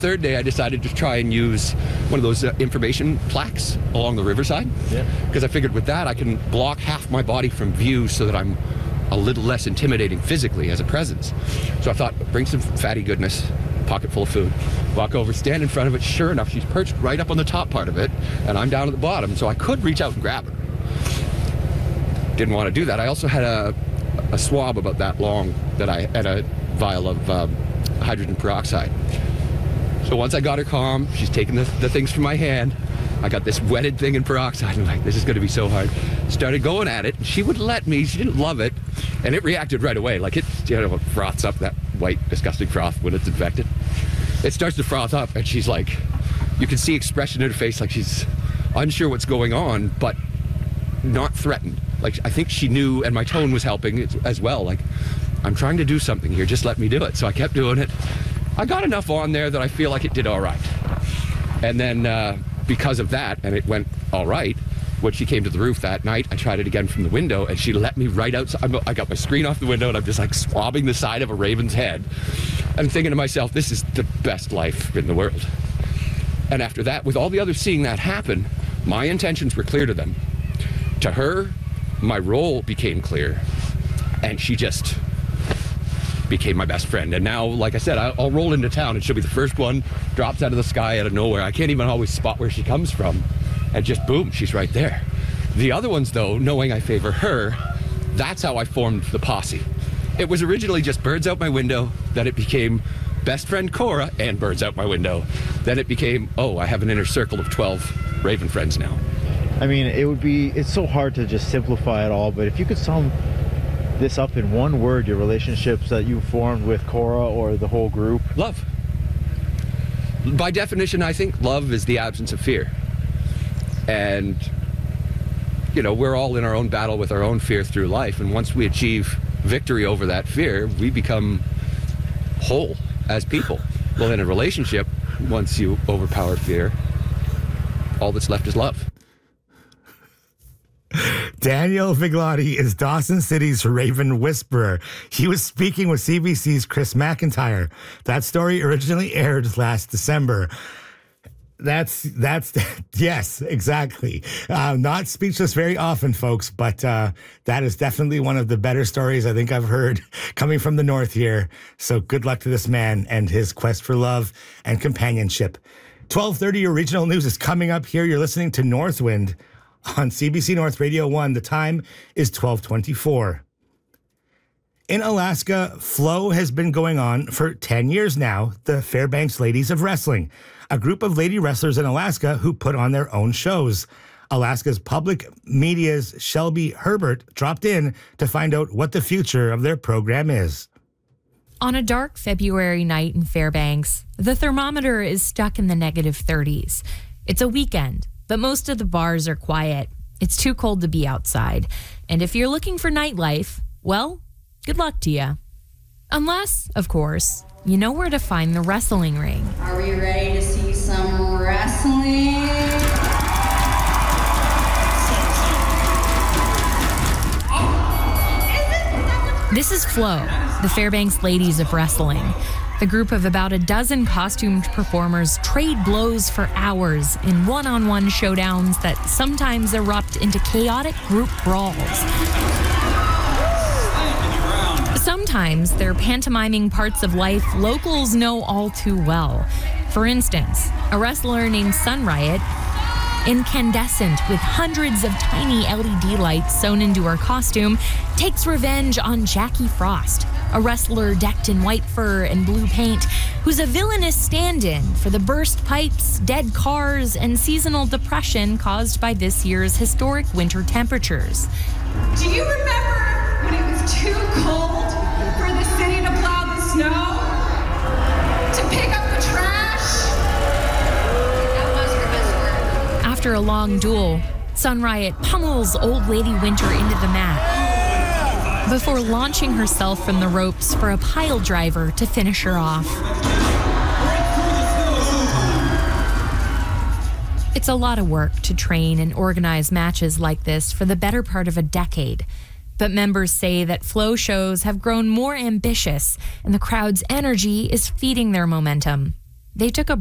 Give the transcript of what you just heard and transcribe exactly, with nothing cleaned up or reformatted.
Third day, I decided to try and use one of those uh, information plaques along the riverside. Yeah. Because I figured with that, I can block half my body from view so that I'm a little less intimidating physically as a presence. So I thought, bring some fatty goodness, pocket full of food, walk over, stand in front of it. Sure enough, she's perched right up on the top part of it, and I'm down at the bottom, so I could reach out and grab her. Didn't want to do that. I also had a, a swab about that long that I had a vial of um, hydrogen peroxide. So once I got her calm, she's taking the, the things from my hand. I got this wetted thing in peroxide. I'm like, this is going to be so hard. Started going at it. She wouldn't let me. She didn't love it. And it reacted right away. Like it, you know, it froths up, that white, disgusting froth when it's infected. It starts to froth up, and she's like, you can see expression in her face like she's unsure what's going on, but not threatened. Like, I think she knew, and my tone was helping as well. Like, I'm trying to do something here. Just let me do it. So I kept doing it. I got enough on there that I feel like it did all right. And then uh, because of that, and it went all right, when she came to the roof that night, I tried it again from the window, and she let me right outside. I got my screen off the window, and I'm just like swabbing the side of a raven's head. I'm thinking to myself, this is the best life in the world. And after that, with all the others seeing that happen, my intentions were clear to them. To her, my role became clear, and she just became my best friend. And now, like I said, I'll roll into town and she'll be the first one, drops out of the sky out of nowhere. I can't even always spot where she comes from, and just boom, she's right there. The other ones, though, knowing I favor her, that's how I formed the posse. It was originally just birds out my window, then it became best friend Cora and birds out my window. Then it became, oh, I have an inner circle of twelve Raven friends now. I mean, it would be, it's so hard to just simplify it all, but if you could sum this up in one word, your relationships that you formed with Cora or the whole group? Love. By definition, I think love is the absence of fear. And, you know, we're all in our own battle with our own fear through life, and once we achieve victory over that fear, we become whole as people. Well, in a relationship, once you overpower fear, all that's left is love. Daniel Viglotti is Dawson City's Raven Whisperer. He was speaking with C B C's Chris McIntyre. That story originally aired last December. That's, that's, yes, exactly. Uh, not speechless very often, folks, but uh, that is definitely one of the better stories I think I've heard coming from the north here. So good luck to this man and his quest for love and companionship. twelve thirty, your regional news is coming up here. You're listening to Northwind on C B C North Radio one. The time is twelve twenty-four. In Alaska, Flow has been going on for ten years now, the Fairbanks Ladies of Wrestling, a group of lady wrestlers in Alaska who put on their own shows. Alaska's public media's Shelby Herbert dropped in to find out what the future of their program is. On a dark February night in Fairbanks, the thermometer is stuck in the negative thirties. It's a weekend, but most of the bars are quiet. It's too cold to be outside. And if you're looking for nightlife, well, good luck to you. Unless, of course, you know where to find the wrestling ring. Are we ready to see some wrestling? This is Flow, the Fairbanks Ladies of Wrestling. The group of about a dozen costumed performers trade blows for hours in one-on-one showdowns that sometimes erupt into chaotic group brawls. Sometimes they're pantomiming parts of life locals know all too well. For instance, a wrestler named Sun Riot, incandescent with hundreds of tiny L E D lights sewn into her costume, takes revenge on Jackie Frost, a wrestler decked in white fur and blue paint, who's a villainous stand-in for the burst pipes, dead cars, and seasonal depression caused by this year's historic winter temperatures. Do you remember when it was too cold for the city to plow the snow? To pick up the trash? That was her best work. After a long duel, Sun Riot pummels Old Lady Winter into the mat before launching herself from the ropes for a pile driver to finish her off. It's a lot of work to train and organize matches like this for the better part of a decade. But members say that Flow shows have grown more ambitious and the crowd's energy is feeding their momentum. they took a